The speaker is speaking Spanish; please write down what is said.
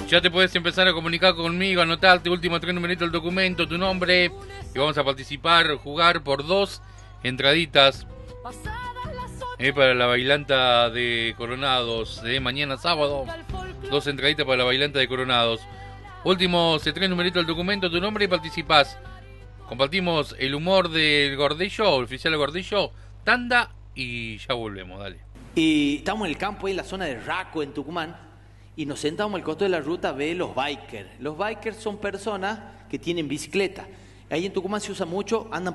Ya te puedes empezar a comunicar conmigo, anotarte últimos 3 numeritos del documento, tu nombre, y vamos a participar, jugar por 2 entraditas para la bailanta de Coronados de mañana sábado. 2 entraditas para la bailanta de Coronados. Últimos 3 numeritos del documento, tu nombre, y participás. Compartimos el humor del Gordillo, el oficial del Gordillo, tanda, y ya volvemos, dale. Y estamos en el campo, ahí en la zona de Raco, en Tucumán, y nos sentamos al costado de la ruta a ver los bikers. Los bikers son personas que tienen bicicleta. Ahí en Tucumán se usa mucho, andan